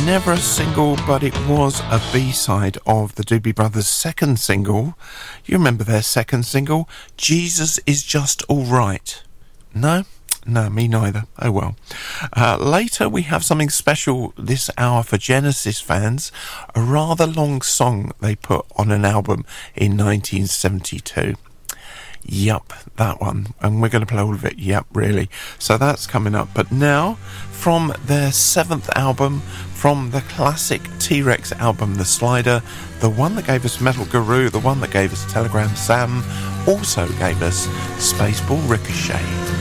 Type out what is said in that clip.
Never a single, but it was a B-side of the Doobie Brothers' second single. You remember their second single? Jesus is Just Alright. No? No, me neither. Oh well. Later we have something special this hour for Genesis fans. A rather long song they put on an album in 1972. Yup, that one. And we're going to play all of it. Yup, really. So that's coming up. But now, from their seventh album, from the classic T-Rex album, The Slider, the one that gave us Metal Guru, the one that gave us Telegram Sam, also gave us Spaceball Ricochet.